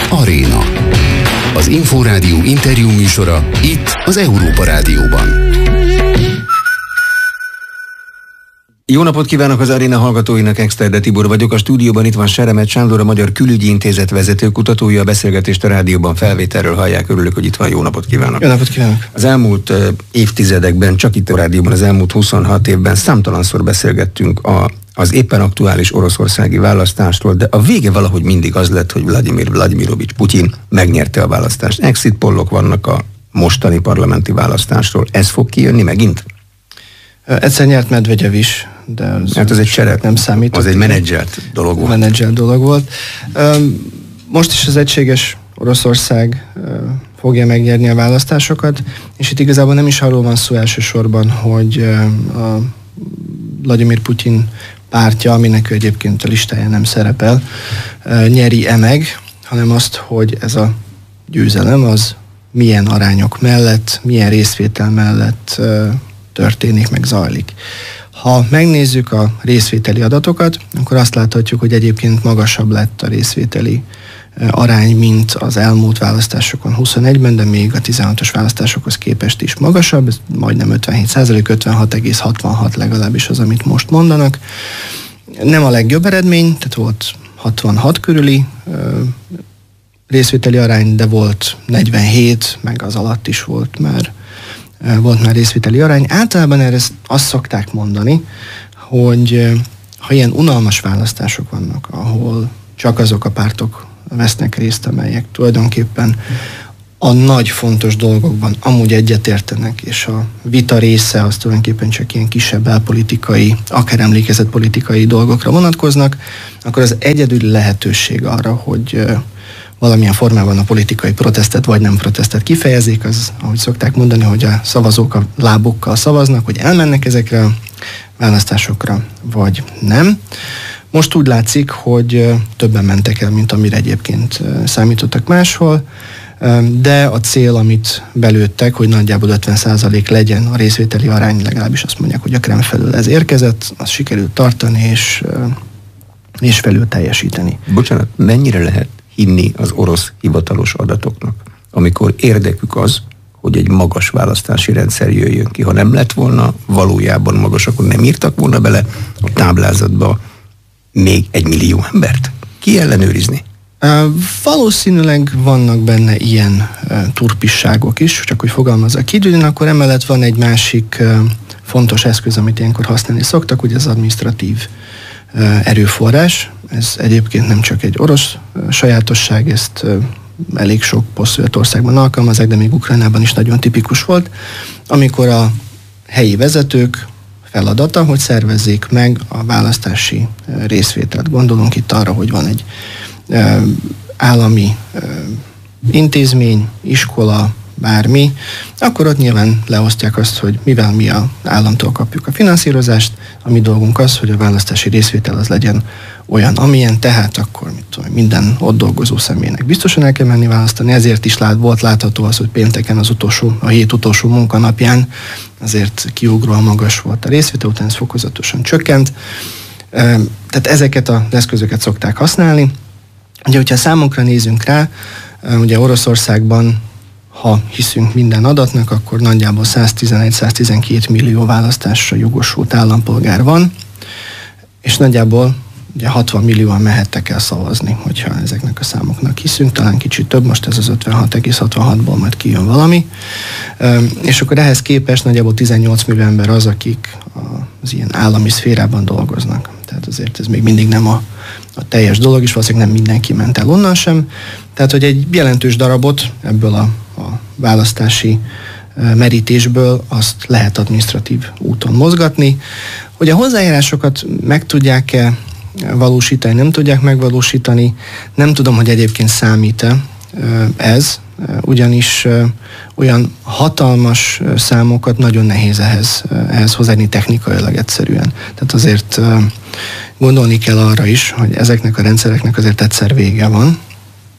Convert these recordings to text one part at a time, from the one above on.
Aréna. Az Inforádió interjú műsora itt az Európa Rádióban. Jó napot kívánok az Aréna hallgatóinak, Exterde Tibor vagyok. A stúdióban itt van Seremet Sándor, a Magyar Külügyi Intézet vezetőkutatója. A beszélgetést a rádióban felvételről hallják. Örülök, hogy itt van. Jó napot kívánok. Jó napot kívánok. Az elmúlt évtizedekben, csak itt a rádióban az elmúlt 26 évben számtalanszor beszélgettünk az éppen aktuális oroszországi választásról, de a vége valahogy mindig az lett, hogy Vladimir Vladimirovics Putyin megnyerte a választást. Exit pollok vannak a mostani parlamenti választásról. Ez fog kijönni megint? Egyszer nyert Medvegyev is, de az egy csere, nem számít. Az egy menedzselt dolog volt. Menedzselt dolog volt. Most is az egységes Oroszország fogja megnyerni a választásokat, és itt igazából nem is arról van szó elsősorban, hogy a Vladimir Putyin pártja, aminek ő egyébként a listáján nem szerepel, nyeri-e meg, hanem azt, hogy ez a győzelem az milyen arányok mellett, milyen részvétel mellett történik, meg zajlik. Ha megnézzük a részvételi adatokat, akkor azt láthatjuk, hogy egyébként magasabb lett a részvételi arány, mint az elmúlt választásokon 21-ben, de még a 16-os választásokhoz képest is magasabb, ez majdnem 57%, 56,66 legalábbis az, amit most mondanak. Nem a legjobb eredmény, tehát volt 66 körüli részvételi arány, de volt 47, meg az alatt is volt már részvételi arány. Általában erre azt szokták mondani, hogy ha ilyen unalmas választások vannak, ahol csak azok a pártok vesznek részt, amelyek tulajdonképpen a nagy fontos dolgokban amúgy egyetértenek, és a vita része az tulajdonképpen csak ilyen kisebb belpolitikai, akár emlékezetpolitikai dolgokra vonatkoznak, akkor az egyedüli lehetőség arra, hogy valamilyen formában a politikai protestet vagy nem protestet kifejezik, az, ahogy szokták mondani, hogy a szavazók a lábukkal szavaznak, hogy elmennek ezekre a választásokra, vagy nem. Most úgy látszik, hogy többen mentek el, mint amire egyébként számítottak máshol, de a cél, amit belőttek, hogy nagyjából 50% legyen a részvételi arány, legalábbis azt mondják, hogy a Kreml felől ez érkezett, azt sikerült tartani, és felül teljesíteni. Bocsánat, mennyire lehet hinni az orosz hivatalos adatoknak, amikor érdekük az, hogy egy magas választási rendszer jöjjön ki. Ha nem lett volna valójában magas, akkor nem írtak volna bele a táblázatba még 1 millió embert? Ki ellenőrizni? Valószínűleg vannak benne ilyen turpisságok is, csak hogy fogalmazzak ki, akkor emellett van egy másik fontos eszköz, amit ilyenkor használni szoktak, ugye az adminisztratív erőforrás. Ez egyébként nem csak egy orosz sajátosság, ezt elég sok posztszövet országban alkalmazzák, de még Ukrajnában is nagyon tipikus volt, amikor a helyi vezetők feladata, hogy szervezzék meg a választási részvételt. Gondolunk itt arra, hogy van egy állami intézmény, iskola, bármi, akkor ott nyilván leosztják azt, hogy mivel mi az államtól kapjuk a finanszírozást, a mi dolgunk az, hogy a választási részvétel az legyen olyan, amilyen, tehát akkor minden ott dolgozó személynek biztosan el kell menni választani, ezért is volt látható az, hogy pénteken a hét utolsó munkanapján azért kiugróan magas volt a részvétel, utána ez fokozatosan csökkent. Tehát ezeket az eszközöket szokták használni. Ugye, hogyha a számokra nézünk rá, ugye Oroszországban, ha hiszünk minden adatnak, akkor nagyjából 111-112 millió választásra jogosult állampolgár van, és nagyjából ugye 60 millióan mehettek el szavazni, hogyha ezeknek a számoknak hiszünk, talán kicsit több, most ez az 56,66-ból majd kijön valami. És akkor ehhez képest nagyjából 18 millió ember az, akik az ilyen állami szférában dolgoznak. Tehát azért ez még mindig nem a teljes dolog, és valószínűleg nem mindenki ment el onnan sem. Tehát, hogy egy jelentős darabot ebből a választási merítésből azt lehet adminisztratív úton mozgatni. Hogy a hozzájárásokat meg tudják-e valósítani, nem tudják megvalósítani, nem tudom, hogy egyébként számít-e ez, ugyanis olyan hatalmas számokat nagyon nehéz ehhez hozzáadni technikailag egyszerűen. Tehát azért gondolni kell arra is, hogy ezeknek a rendszereknek azért egyszer vége van.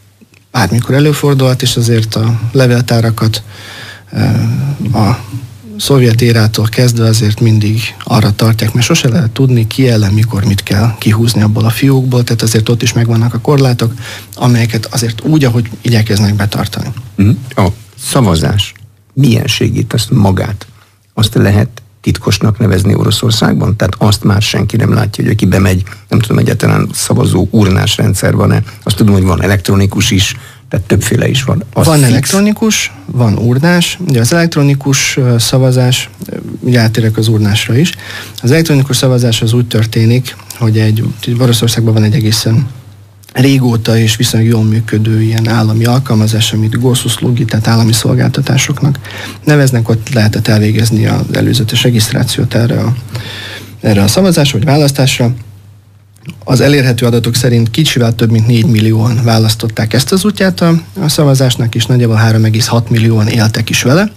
Bármikor előfordulhat, és azért a levéltárakat, a szovjet érától kezdve azért mindig arra tartják, mert sose lehet tudni, ki ellen, mikor mit kell kihúzni abból a fiókból, tehát azért ott is megvannak a korlátok, amelyeket azért úgy, ahogy igyekeznek betartani. A szavazás milyen segít azt magát? Azt lehet titkosnak nevezni Oroszországban? Tehát azt már senki nem látja, hogy aki bemegy, nem tudom, egyáltalán szavazó urnás rendszer van-e. Azt tudom, hogy van elektronikus is, tehát többféle is van. Van elektronikus, van urnás. Ugye az elektronikus szavazás, ugye átérek az urnásra is. Az elektronikus szavazás az úgy történik, hogy Oroszországban van egy egészen régóta és viszonylag jól működő ilyen állami alkalmazás, amit goszuszlugi, tehát állami szolgáltatásoknak neveznek, ott lehetett elvégezni az előzetes regisztrációt erre a szavazásra, vagy választásra. Az elérhető adatok szerint kicsivel több mint 4 millióan választották ezt az útját a szavazásnak, és nagyjából 3,6 millióan éltek is vele.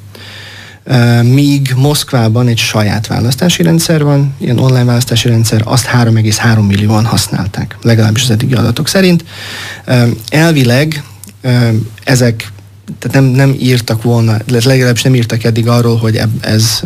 Míg Moszkvában egy saját választási rendszer van, ilyen online választási rendszer, azt 3,3 millióan használták, legalábbis az eddigi adatok szerint. Elvileg ezek, tehát nem írtak volna, legalábbis nem írtak eddig arról, hogy ez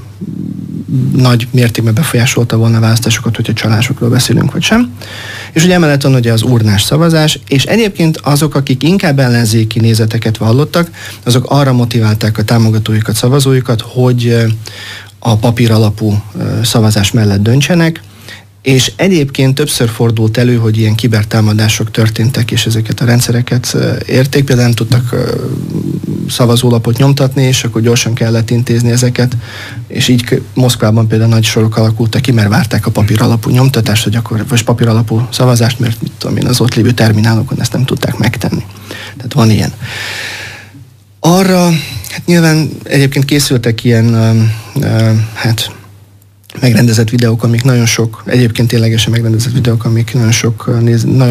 nagy mértékben befolyásolta volna a választásokat, hogyha csalásokról beszélünk, vagy sem. És ugye emellett van ugye az urnás szavazás, és egyébként azok, akik inkább ellenzéki nézeteket vallottak, azok arra motiválták a támogatóikat, szavazóikat, hogy a papír alapú szavazás mellett döntsenek, és egyébként többször fordult elő, hogy ilyen kibertámadások történtek, és ezeket a rendszereket érték, például nem tudtak szavazólapot nyomtatni, és akkor gyorsan kellett intézni ezeket, és így Moszkvában például nagy sorok alakultak ki, mert várták a papír alapú nyomtatást, vagy papír alapú szavazást, mert mit tudom én, az ott lévő terminálokon ezt nem tudták megtenni. Tehát van ilyen. Arra, hát nyilván egyébként készültek ilyen, megrendezett videók, amik nagyon sok, egyébként ténylegesen megrendezett videók, amik nagyon